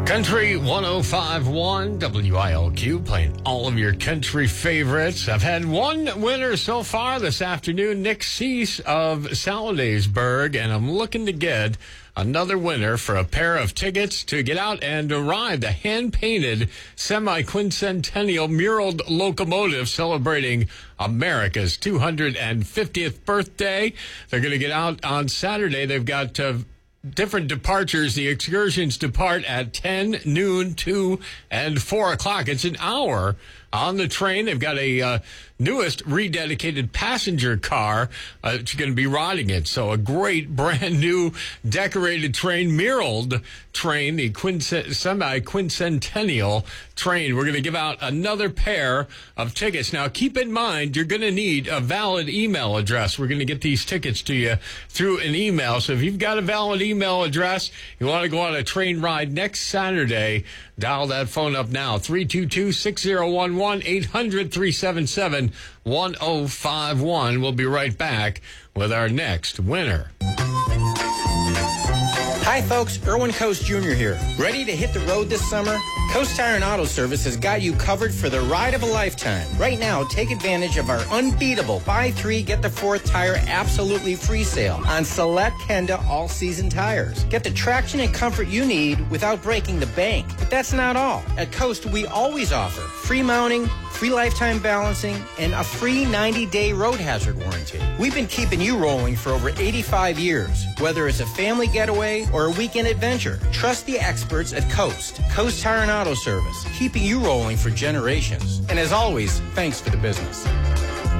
Country 105.1 WILQ, playing all of your country favorites. I've had one winner so far this afternoon, Nick Cease of Saladaysburg, and I'm looking to get another winner for a pair of tickets to get out and ride the hand-painted semi-quincentennial muraled locomotive celebrating America's 250th birthday. They're going to get out on Saturday. They've got different departures. The excursions depart at 10, noon, 2, and 4 o'clock. It's an hour on the train. They've got a newest rededicated passenger car that you're going to be riding it. So a great brand new decorated train, muraled train, the semi-quincentennial train. We're going to give out another pair of tickets. Now, keep in mind, you're going to need a valid email address. We're going to get these tickets to you through an email. So if you've got a valid email address, you want to go on a train ride next Saturday, dial that phone up now, 322-6011, 800-377-1051. We'll be right back with our next winner. Hi, folks. Erwin Coast Jr. here. Ready to hit the road this summer? Coast Tire and Auto Service has got you covered for the ride of a lifetime. Right now, take advantage of our unbeatable buy three, get the fourth tire absolutely free sale on select Kenda all-season tires. Get the traction and comfort you need without breaking the bank. But that's not all. At Coast, we always offer free mounting, free lifetime balancing, and a free 90-day road hazard warranty. We've been keeping you rolling for over 85 years. Whether it's a family getaway or a weekend adventure, trust the experts at Coast. Coast Tire and Auto Service, keeping you rolling for generations. And as always, thanks for the business.